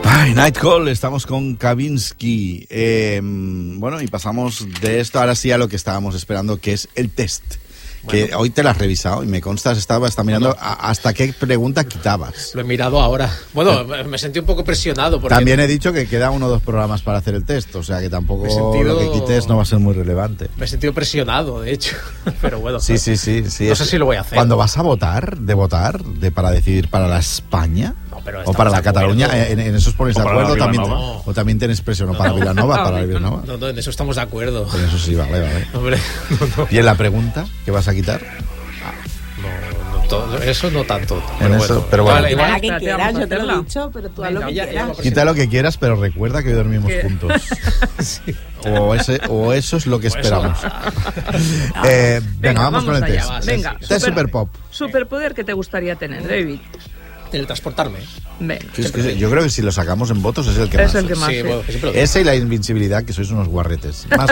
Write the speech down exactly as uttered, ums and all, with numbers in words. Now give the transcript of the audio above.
Ay, Night Call, estamos con Kavinsky. Eh, bueno, y pasamos de esto ahora sí a lo que estábamos esperando, que es el test. Que bueno, hoy te lo has revisado y me consta, estaba está mirando bueno, a, hasta qué pregunta quitabas. Lo he mirado ahora. Bueno, ¿Eh? me sentí un poco presionado. Porque también he dicho que queda uno o dos programas para hacer el test, o sea que tampoco sentido, lo que quites no va a ser muy relevante. Me he sentido presionado, de hecho. Pero bueno, sí, sí, sí, sí. No sé si lo voy a hacer. Cuando vas a votar, de votar, de para decidir para la España no, pero o para la Cataluña, en, en eso os ponéis de acuerdo, también, no. o también tienes presión, o para Vilanova, no, para Vilanova. No, no, en eso estamos de acuerdo. En eso sí, vale, vale. Hombre, no, no. ¿Y en la pregunta que vas a quitar? No, no, todo, eso no tanto. Pero en eso, bueno, pero bueno. Vale, igual a que quieras, yo te lo he dicho, pero tú haz lo que ya, quieras. ya Quita lo que quieras, pero recuerda que hoy dormimos ¿Qué? juntos. Sí. O, ese, o eso es lo que O esperamos. Ah, eh, venga, venga, vamos, vamos con el allá, test. va, venga, Test super, super pop. Superpoder que te gustaría tener, David. Teletransportarme. Venga. Que es que yo creo que si lo sacamos en votos es el que Es más. el que más. Sí, sí. bueno, que siempre lo digo. Ese y la invencibilidad, que sois unos guarretes. Más